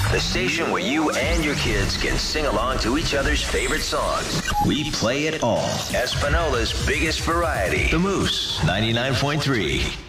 The station where you and your kids can sing along to each other's favorite songs. We play it all. Espinola's biggest variety. The Moose, 99.3.